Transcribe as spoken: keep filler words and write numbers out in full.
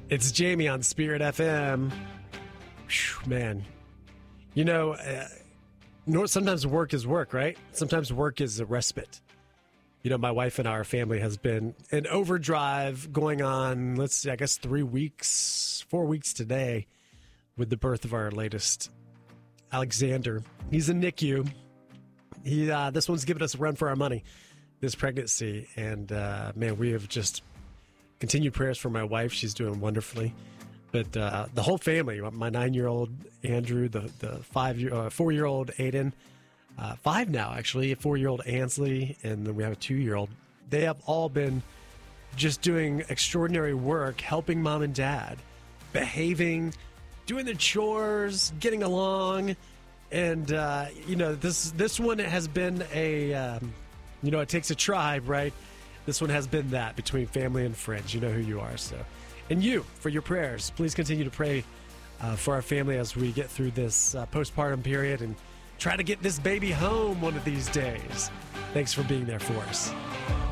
It's Jamie on Spirit F M. Whew, man, you know, uh, nor- sometimes work is work, right? Sometimes work is a respite. You know, my wife and our family has been in overdrive going on, let's see, I guess three weeks, four weeks today with the birth of our latest Alexander. He's in N I C U. He, uh, this one's giving us a run for our money, this pregnancy. And, uh, man, we have just continued prayers for my wife. She's doing wonderfully. But uh, the whole family, my nine-year-old Andrew, the, the five-year, uh, four-year-old Aiden, uh, five now, actually, a four-year-old Ansley, and then we have a two-year-old. They have all been just doing extraordinary work, helping mom and dad, behaving, doing the chores, getting along. And, uh, you know, this this one has been a, um, you know, it takes a tribe, right? This one has been that between family and friends. You know who you are, so. And you, for your prayers. Please continue to pray uh, for our family as we get through this uh, postpartum period and try to get this baby home one of these days. Thanks for being there for us.